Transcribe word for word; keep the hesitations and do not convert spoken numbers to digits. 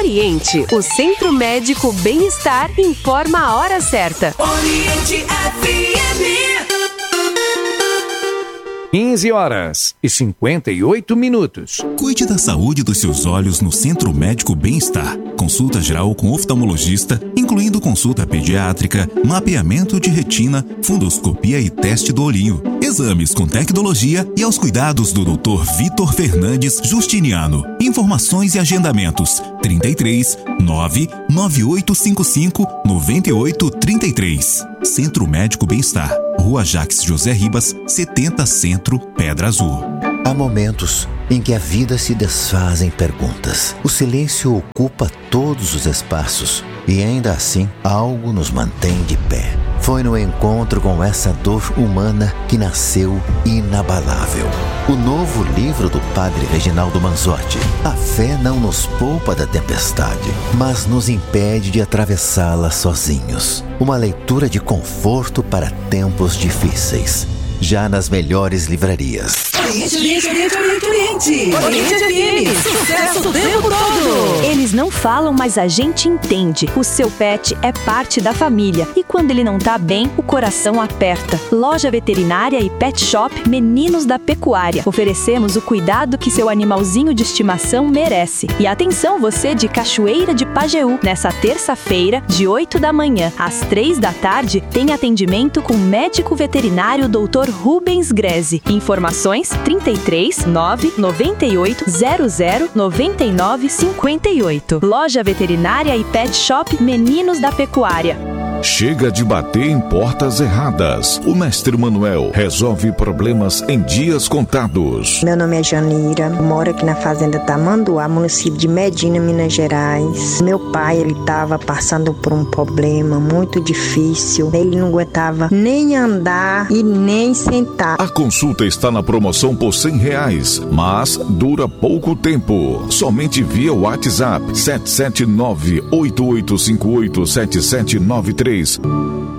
Oriente, o Centro Médico Bem-Estar, informa a hora certa. Oriente F M. quinze horas e cinquenta e oito minutos. Cuide da saúde dos seus olhos no Centro Médico Bem-Estar. Consulta geral com oftalmologista, incluindo consulta pediátrica, mapeamento de retina, fundoscopia e teste do olhinho. Exames com tecnologia e aos cuidados do doutor Vitor Fernandes Justiniano. Informações e agendamentos: trinta e três, nove nove oito cinco cinco, nove oito três três. Centro Médico Bem-Estar, Rua Jacques José Ribas, setenta Centro, Pedra Azul. Há momentos em que a vida se desfaz em perguntas. O silêncio ocupa todos os espaços e ainda assim algo nos mantém de pé. Foi no encontro com essa dor humana que nasceu Inabalável, o novo livro do padre Reginaldo Manzotti. A fé não nos poupa da tempestade, mas nos impede de atravessá-la sozinhos. Uma leitura de conforto para tempos difíceis. Já nas melhores livrarias. Oriente, Oriente, Oriente, Oriente, Oriente. Oriente F M. Sucesso o tempo todo. Eles não falam, mas a gente entende. O seu pet é parte da família. E quando ele não tá bem, o coração aperta. Loja veterinária e pet shop Meninos da Pecuária. Oferecemos o cuidado que seu animalzinho de estimação merece. E atenção você de Cachoeira de Pajeú. Nessa terça-feira, de oito da manhã às três da tarde, tem atendimento com médico veterinário doutor Rubens Greze. Informações trinta e três, nove noventa e oito, zero zero, noventa e nove cinquenta e oito. Loja veterinária e pet shop Meninos da Pecuária. Chega de bater em portas erradas. O mestre Manuel resolve problemas em dias contados. Meu nome é Janira, moro aqui na fazenda Tamanduá, município de Medina, Minas Gerais. Meu pai, ele estava passando por um problema muito difícil. Ele não aguentava nem andar e nem sentar. A consulta está na promoção por cem reais, mas dura pouco tempo. Somente via WhatsApp sete sete nove, oito oito cinco oito, sete sete nove três.